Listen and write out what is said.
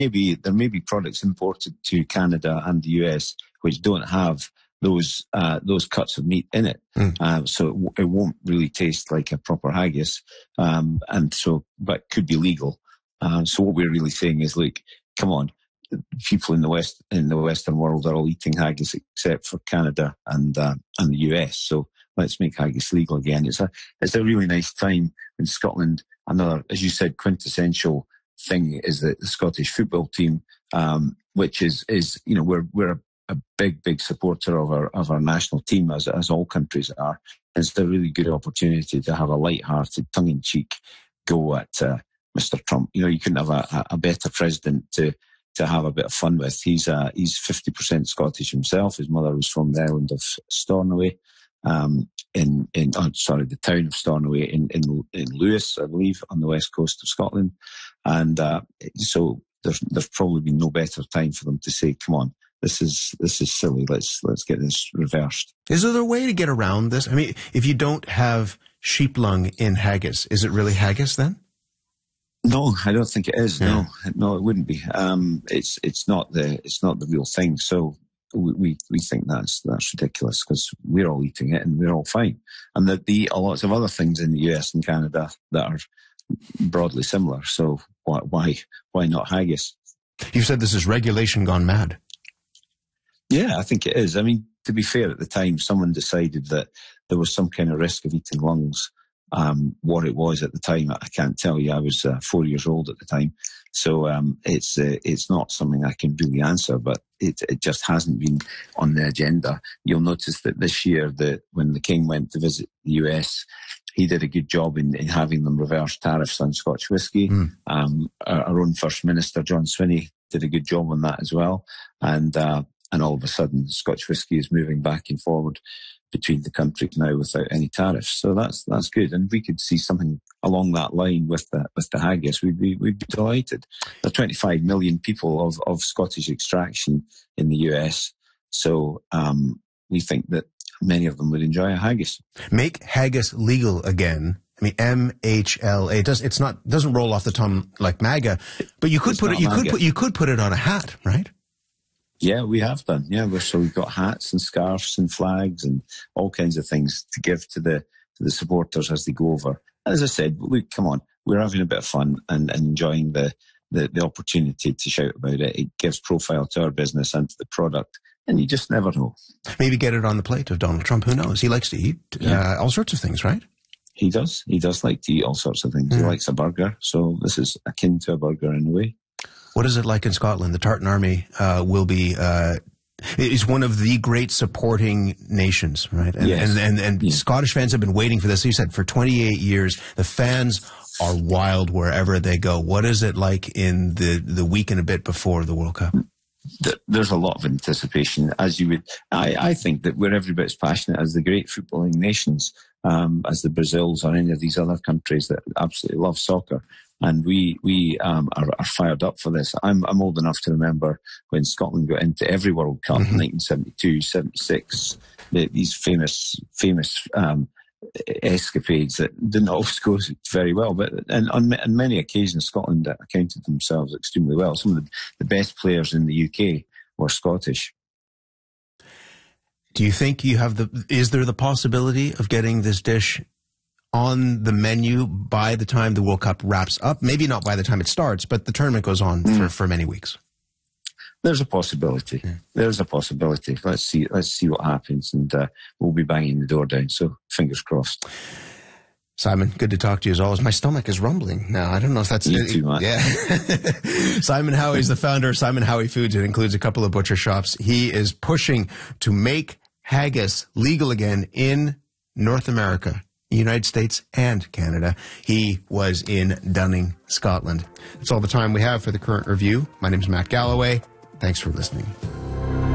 there may be products imported to Canada and the US which don't have those cuts of meat in it, so it won't really taste like a proper haggis, but could be legal. So what we're really saying is, look, come on, people in the Western world are all eating haggis except for Canada and the US. So let's make haggis legal again. It's a really nice time in Scotland. Another, as you said, quintessential thing is the Scottish football team, which is we're a big supporter of our national team, as all countries are. It's a really good opportunity to have a light-hearted, tongue-in-cheek go at Mr. Trump. You couldn't have a better president to have a bit of fun with. He's 50% Scottish himself. His mother was from the island of Stornoway, the town of Stornoway in Lewis, I believe, on the west coast of Scotland. And so there's probably been no better time for them to say, come on, this is silly. Let's get this reversed. Is there a way to get around this? I mean, if you don't have sheep lung in haggis, is it really haggis then? No, I don't think it is. Yeah. No, it wouldn't be. It's not the real thing. So we think that's ridiculous, because we're all eating it and we're all fine. And that they eat lots of other things in the US and Canada that are broadly similar. So why not haggis? You said this is regulation gone mad. Yeah, I think it is. I mean, to be fair, at the time, someone decided that there was some kind of risk of eating lungs. What it was at the time, I can't tell you. I was 4 years old at the time. So it's not something I can really answer, but it just hasn't been on the agenda. You'll notice that this year, when the King went to visit the US, he did a good job in having them reverse tariffs on Scotch whisky. Our own First Minister, John Swinney, did a good job on that as well. And all of a sudden, Scotch whisky is moving back and forward between the countries now without any tariffs. So that's good. And we could see something along that line with the haggis. We'd be delighted. There are 25 million people of Scottish extraction in the US. So we think that many of them would enjoy a haggis. Make haggis legal again. I mean, MHLA. It doesn't roll off the tongue like MAGA, but you could put it on a hat, right? Yeah, we have done. Yeah, so we've got hats and scarves and flags and all kinds of things to give to the supporters as they go over. As I said, look, come on, we're having a bit of fun and enjoying the opportunity to shout about it. It gives profile to our business and to the product, and you just never know. Maybe get it on the plate of Donald Trump. Who knows? He likes to eat all sorts of things, right? He does. He does like to eat all sorts of things. He likes a burger, so this is akin to a burger in a way. What is it like in Scotland? The Tartan Army is one of the great supporting nations, right? And, yes. and Scottish fans have been waiting for this. You said for 28 years, the fans are wild wherever they go. What is it like in the week and a bit before the World Cup? There's a lot of anticipation, as you would. I think that we're every bit as passionate as the great footballing nations, as the Brazils or any of these other countries that absolutely love soccer. And we are fired up for this. I'm old enough to remember when Scotland got into every World Cup, 1972, 76, these famous escapades that didn't always go very well. But on many occasions, Scotland accounted themselves extremely well. Some of the best players in the UK were Scottish. Do you think is there the possibility of getting this dish on the menu by the time the World Cup wraps up? Maybe not by the time it starts, but the tournament goes on for many weeks. There's a possibility. Yeah. There's a possibility. Let's see what happens, and we'll be banging the door down. So fingers crossed. Simon, good to talk to you as always. My stomach is rumbling now. I don't know if that's me too much. Yeah. Simon Howie is the founder of Simon Howie Foods. It includes a couple of butcher shops. He is pushing to make haggis legal again in North America, United States and Canada. He was in Dunning, Scotland. That's all the time we have for the Current Review. My name is Matt Galloway. Thanks for listening.